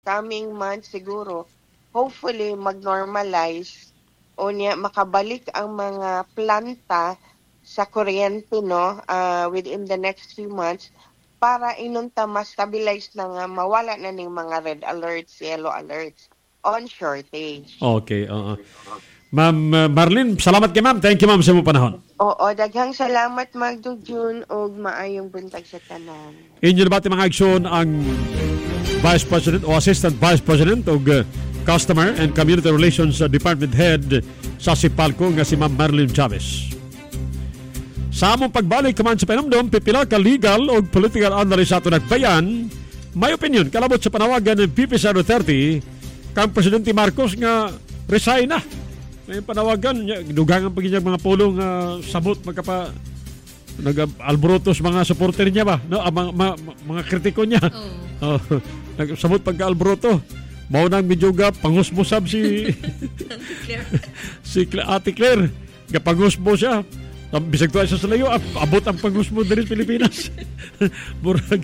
coming month siguro, hopefully mag-normalize o niya makabalik ang mga planta sa kuryente no within the next few months para inunta ma-stabilize na nga mawala na ning mga red alerts, yellow alerts on shortage. Okay, oo. Ma'am Marlene, salamat kay ma'am. Thank you ma'am sa mo panahon. Oo, daghang salamat Magdugjon og maayong buntag sa tanan. Inyo na ba mga aksyon ang Vice President o Assistant Vice President o Customer and Community Relations Department Head sa Sipalco nga si Ma'am Marlene Chavez. Sa among pagbalik kaman sa panamdom, pipila ka legal o political analyst ato nagbayan, may opinion kalabot sa panawagan ng VP Sara Duterte kang Presidente Marcos nga resign na. May panawagan, dugangan pag mga pulong sabot magkapa nag-albrotos mga supporter niya ba? No? Mga kritiko niya. Oh. Sabot pagka-albroto. Maunang medyo pangusmusab si si Ate Claire. Pangusmo siya. Bisag to ay sa layo, abot ang pangusmo din sa Pilipinas. Murag,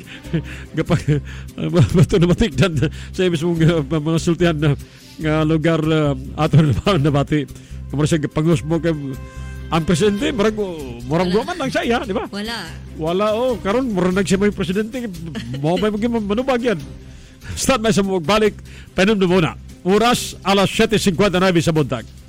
bato na matikdan sa mismong mga sultihan na lugar ato na bati. Kumara siya pangusmo kay ang presidente, murang guman lang siya, di ba? Wala, karon murang nagsimay presidente, mo may maging manubag yan. Start na sa magbalik, panom na muna. Oras, alas 7:59 sa buntag.